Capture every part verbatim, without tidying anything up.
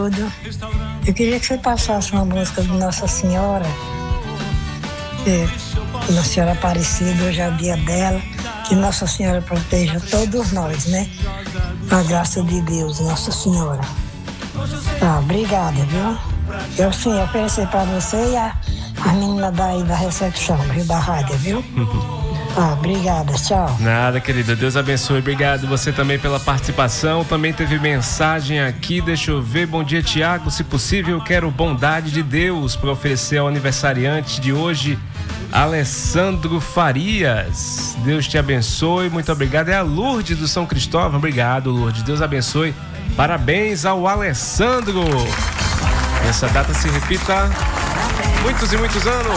Eu queria que você passasse uma música de Nossa Senhora, que Nossa Senhora Aparecida, hoje é o dia dela, que Nossa Senhora proteja todos nós, né? Com a graça de Deus, Nossa Senhora. Ah, obrigada, viu? Eu sim ofereci para você e a, a menina daí da recepção, viu? Da rádio, viu? Ah, obrigada, tchau. Nada, querida, Deus abençoe. Obrigado você também pela participação. Também teve mensagem aqui, deixa eu ver. Bom dia, Tiago, se possível eu quero bondade de Deus para oferecer ao aniversariante de hoje, Alessandro Farias. Deus te abençoe, muito obrigado. É a Lourdes do São Cristóvão. Obrigado, Lourdes, Deus abençoe. Parabéns ao Alessandro. Essa data se repita muitos e muitos anos.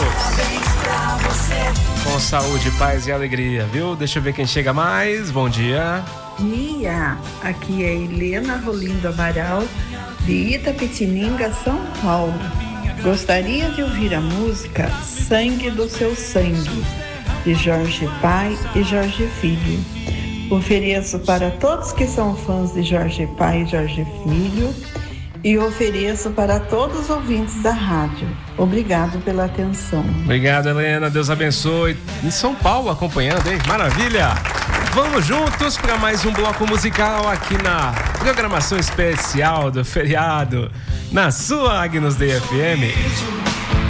Com saúde, paz e alegria, viu? Deixa eu ver quem chega mais. Bom dia. Dia, aqui é Helena Rolindo Amaral, de Itapetininga, São Paulo. Gostaria de ouvir a música Sangue do Seu Sangue, de Jorge Pai e Jorge Filho. Ofereço para todos que são fãs de Jorge Pai e Jorge Filho e ofereço para todos os ouvintes da rádio. Obrigado pela atenção. Obrigado, Helena. Deus abençoe. Em São Paulo acompanhando, hein? Maravilha! Vamos juntos para mais um bloco musical aqui na programação especial do feriado, na sua Agnus Dei F M.